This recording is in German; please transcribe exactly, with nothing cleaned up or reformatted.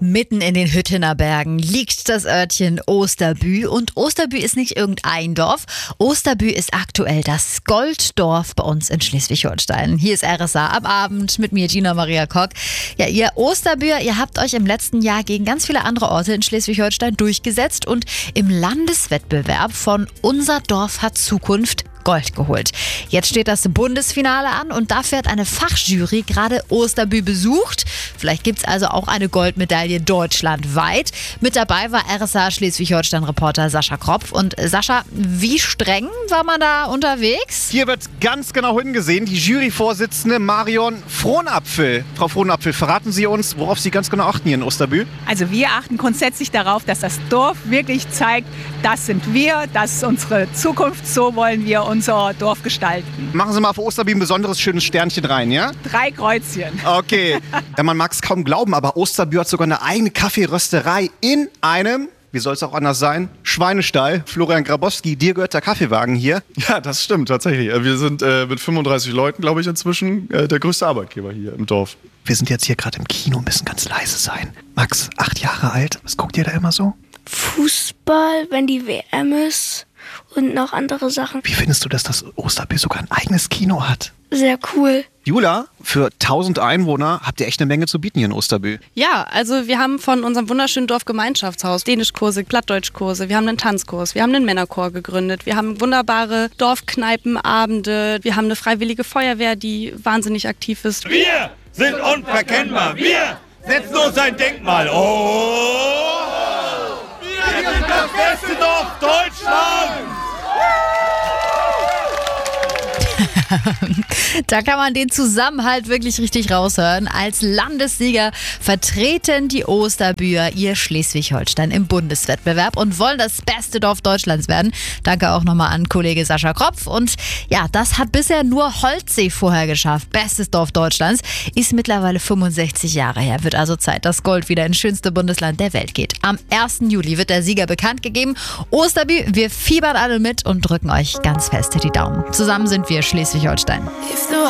Mitten in den Hüttener Bergen liegt das Örtchen Osterbü. Und Osterbü ist nicht irgendein Dorf. Osterbü ist aktuell das Golddorf bei uns in Schleswig-Holstein. Hier ist R S A am Abend mit mir, Gina Maria Kock. Ja, ihr Osterbüer, ihr habt euch im letzten Jahr gegen ganz viele andere Orte in Schleswig-Holstein durchgesetzt und im Landeswettbewerb von Unser Dorf hat Zukunft Gold geholt. Jetzt steht das Bundesfinale an und dafür hat eine Fachjury gerade Osterbü besucht. Vielleicht gibt es also auch eine Goldmedaille deutschlandweit. Mit dabei war R S A Schleswig-Holstein-Reporter Sascha Kropf. Und Sascha, wie streng war man da unterwegs? Hier wird ganz genau hingesehen. Die Juryvorsitzende Marion Frohnapfel. Frau Frohnapfel, verraten Sie uns, worauf Sie ganz genau achten hier in Osterbü? Also wir achten grundsätzlich darauf, dass das Dorf wirklich zeigt, das sind wir, das ist unsere Zukunft, so wollen wir unser Dorf gestalten. Machen Sie mal für Osterbü ein besonderes schönes Sternchen rein, ja? Drei Kreuzchen. Okay. Ja, man mag es kaum glauben, aber Osterbü hat sogar eine eigene Kaffeerösterei in einem, wie soll es auch anders sein, Schweinestall. Florian Grabowski, dir gehört der Kaffeewagen hier. Ja, das stimmt tatsächlich. Wir sind äh, mit fünfunddreißig Leuten, glaube ich, inzwischen äh, der größte Arbeitgeber hier im Dorf. Wir sind jetzt hier gerade im Kino, müssen ganz leise sein. Max, acht Jahre alt, was guckt ihr da immer so? Fußball, wenn die W M ist und noch andere Sachen. Wie findest du, dass das Osterbü sogar ein eigenes Kino hat? Sehr cool. Jula, für tausend Einwohner habt ihr echt eine Menge zu bieten hier in Osterbü. Ja, also wir haben von unserem wunderschönen Dorfgemeinschaftshaus Dänischkurse, Plattdeutschkurse, wir haben einen Tanzkurs, wir haben einen Männerchor gegründet, wir haben wunderbare Dorfkneipenabende, wir haben eine freiwillige Feuerwehr, die wahnsinnig aktiv ist. Wir sind unverkennbar, wir setzen uns ein Denkmal. Oh! Wir sind das beste Dorf Deutschlands! Da kann man den Zusammenhalt wirklich richtig raushören. Als Landessieger vertreten die Osterbüer ihr Schleswig-Holstein im Bundeswettbewerb und wollen das beste Dorf Deutschlands werden. Danke auch nochmal an Kollege Sascha Kropf. Und ja, das hat bisher nur Holzsee vorher geschafft. Bestes Dorf Deutschlands. Ist mittlerweile fünfundsechzig Jahre her. Wird also Zeit, dass Gold wieder ins schönste Bundesland der Welt geht. Am ersten Juli wird der Sieger bekannt gegeben. Osterbü, wir fiebern alle mit und drücken euch ganz fest die Daumen. Zusammen sind wir Schleswig-Holstein.